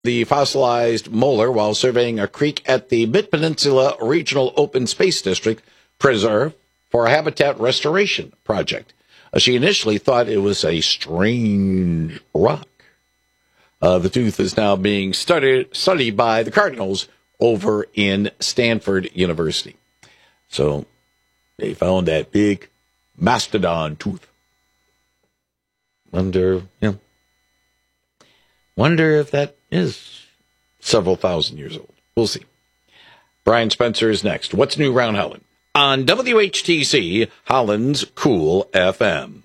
the fossilized molar while surveying a creek at the Mid-Peninsula Regional Open Space District Preserve for a habitat restoration project. She initially thought it was a strange rock. The tooth is now being studied by the Cardinals over in Stanford University. So they found that big mastodon tooth. Wonder if that is several thousand years old. We'll see. Brian Spencer is next. What's new around Holland? On WHTC, Holland's Cool FM.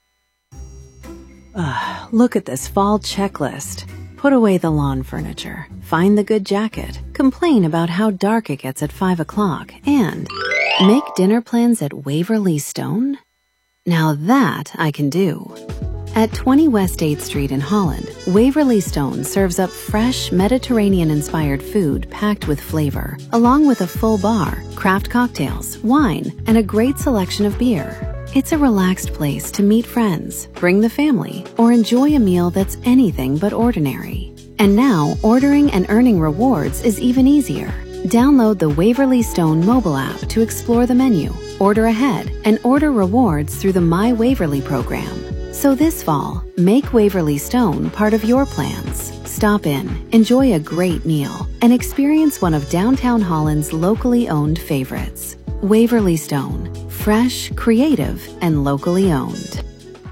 Look at this fall checklist. Put away the lawn furniture. Find the good jacket. Complain about how dark it gets at 5 o'clock. And make dinner plans at Waverly Stone? Now that I can do. At 20 West 8th Street in Holland, Waverly Stone serves up fresh, Mediterranean-inspired food packed with flavor, along with a full bar, craft cocktails, wine, and a great selection of beer. It's a relaxed place to meet friends, bring the family, or enjoy a meal that's anything but ordinary. And now, ordering and earning rewards is even easier. Download the Waverly Stone mobile app to explore the menu, order ahead, and order rewards through the My Waverly program. So this fall, make Waverly Stone part of your plans. Stop in, enjoy a great meal, and experience one of downtown Holland's locally owned favorites. Waverly Stone, fresh, creative, and locally owned.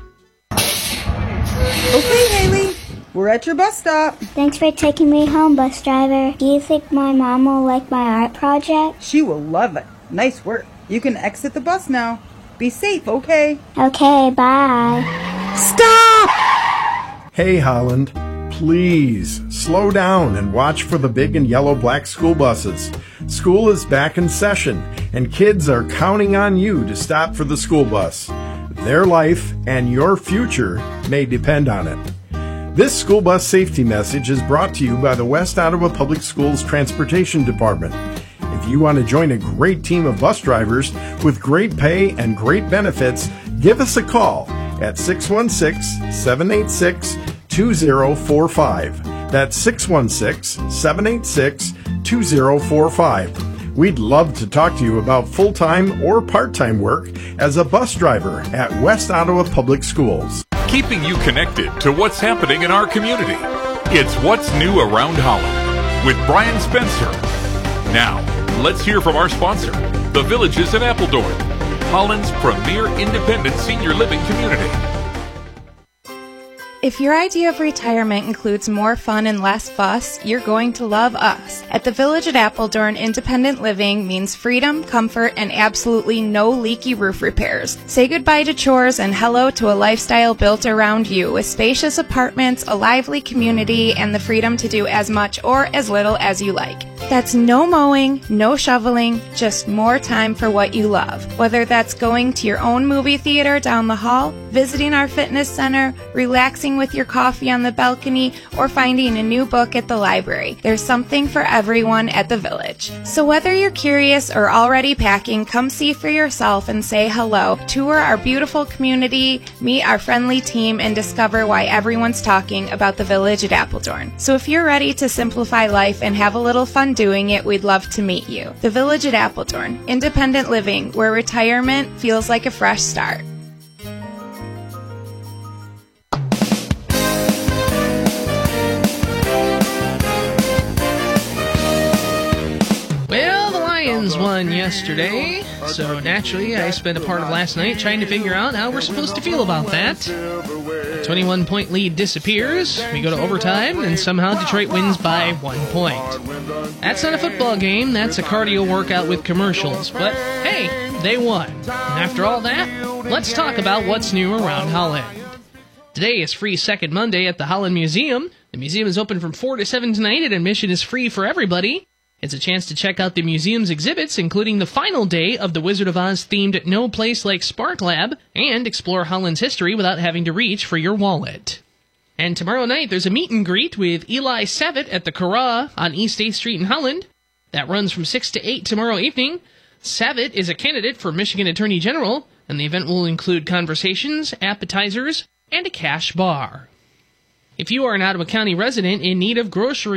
Okay, Haley, we're at your bus stop. Thanks for taking me home, bus driver. Do you think my mom will like my art project? She will love it. Nice work. You can exit the bus now. Be safe, okay? Okay, bye. Stop! Hey, Holland, please slow down and watch for the big and yellow black school buses. School is back in session, and kids are counting on you to stop for the school bus. Their life and your future may depend on it. This school bus safety message is brought to you by the West Ottawa Public Schools Transportation Department. If you want to join a great team of bus drivers with great pay and great benefits, give us a call at 616-786-2045. That's 616-786-2045. We'd love to talk to you about full-time or part-time work as a bus driver at West Ottawa Public Schools. Keeping you connected to what's happening in our community. It's What's New Around Holland with Brian Spencer. Now, let's hear from our sponsor, The Villages in Appledorn, Holland's premier independent senior living community. If your idea of retirement includes more fun and less fuss, you're going to love us. At the Village at Appledorn, independent living means freedom, comfort, and absolutely no leaky roof repairs. Say goodbye to chores and hello to a lifestyle built around you with spacious apartments, a lively community, and the freedom to do as much or as little as you like. That's no mowing, no shoveling, just more time for what you love. Whether that's going to your own movie theater down the hall, visiting our fitness center, relaxing with your coffee on the balcony, or finding a new book at the library. There's something for everyone at the Village. So whether you're curious or already packing, come see for yourself and say hello. Tour our beautiful community, meet our friendly team, and discover why everyone's talking about the Village at Appledorn. So if you're ready to simplify life and have a little fun doing it, we'd love to meet you. The Village at Appledorn, independent living, where retirement feels like a fresh start. Well, the Lions won yesterday, so naturally I spent a part of last night trying to figure out how we're supposed to feel about that. A 21-point lead disappears, we go to overtime, and somehow Detroit wins by 1 point. That's not a football game, that's a cardio workout with commercials, but hey, they won. And after all that, let's talk about what's new around Holland. Today is Free Second Monday at the Holland Museum. The museum is open from 4 to 7 tonight, and admission is free for everybody. It's a chance to check out the museum's exhibits, including the final day of the Wizard of Oz themed No Place Like Spark Lab, and explore Holland's history without having to reach for your wallet. And tomorrow night there's a meet and greet with Eli Savitt at the Curragh on East 8th Street in Holland. That runs from 6 to 8 tomorrow evening. Savitt is a candidate for Michigan Attorney General, and the event will include conversations, appetizers, and a cash bar. If you are an Ottawa County resident in need of groceries,